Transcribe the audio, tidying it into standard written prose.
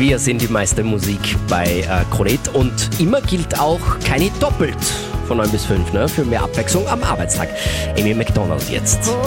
Wir sind die meiste Musik bei Krone-Hit und immer gilt auch keine doppelt von 9 bis 5, ne? Für mehr Abwechslung am Arbeitstag. Amy Macdonald jetzt.